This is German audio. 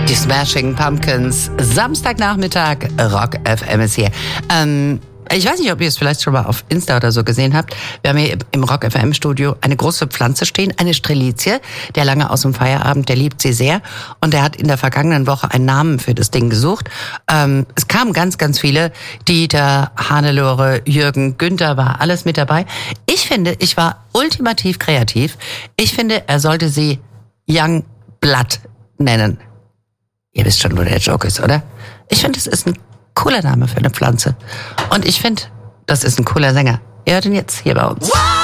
Die Smashing Pumpkins, Samstagnachmittag, Rock FM ist hier. Ich weiß nicht, ob ihr es vielleicht schon mal auf Insta oder so gesehen habt. Wir haben hier im Rock FM Studio eine große Pflanze stehen, eine Strelizie. Der lange aus dem Feierabend, der liebt sie sehr. Und der hat in der vergangenen Woche einen Namen für das Ding gesucht. Es kamen ganz, ganz viele. Dieter, Hannelore, Jürgen, Günther war alles mit dabei. Ich finde, ich war ultimativ kreativ. Ich finde, er sollte sie Young Blood nennen. Ihr wisst schon, wo der Joke ist, oder? Ich finde, es ist ein cooler Name für eine Pflanze. Und ich finde, das ist ein cooler Sänger. Ihr hört ihn jetzt hier bei uns.